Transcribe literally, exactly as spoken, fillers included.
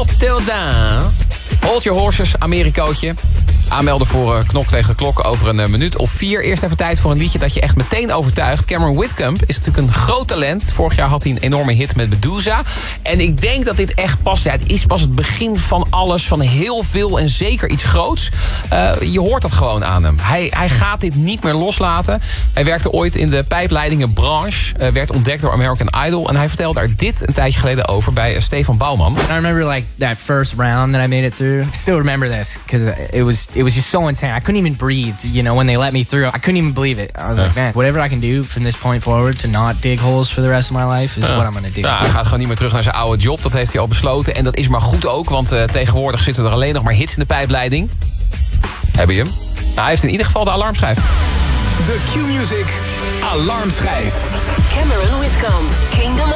Mathilda. Hold your horses, Amerikootje. Aanmelden voor uh, Knok tegen Klok over een uh, minuut of vier. Eerst even tijd voor een liedje dat je echt meteen overtuigt. Cameron Whitcomb is natuurlijk een groot talent. Vorig jaar had hij een enorme hit met Medusa. En ik denk dat dit echt past. Ja, het is pas het begin van alles, van heel veel en zeker iets groots. Uh, je hoort dat gewoon aan hem. Hij, hij gaat dit niet meer loslaten. Hij werkte ooit in de pijpleidingenbranche. Uh, werd ontdekt door American Idol. En hij vertelde daar dit een tijdje geleden over bij uh, Stefan Bouwman. I remember like that first round that I made it through. I still remember this because it was it was just so insane. I couldn't even breathe, you know, when they let me through. I couldn't even believe it. I was yeah. like, man, whatever I can do from this point forward to not dig holes for the rest of my life is yeah. what I'm gonna do. Ja, hij gaat gewoon niet meer terug naar zijn oude job. Dat heeft hij al besloten. En dat is maar goed ook, want uh, tegenwoordig zitten er alleen nog maar hits in de pijpleiding. Heb je hem? Nou, hij heeft in ieder geval de alarmschijf. De Q-Music Alarmschijf. Cameron Whitcomb, Kingdom